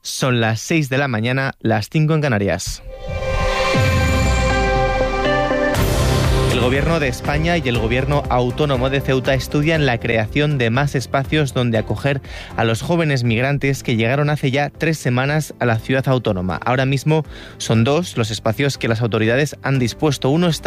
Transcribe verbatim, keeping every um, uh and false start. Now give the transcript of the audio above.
Son las seis de la mañana, las cinco en Canarias. El Gobierno de España y el Gobierno Autónomo de Ceuta estudian la creación de más espacios donde acoger a los jóvenes migrantes que llegaron hace ya tres semanas a la ciudad autónoma. Ahora mismo son dos los espacios que las autoridades han dispuesto. Uno está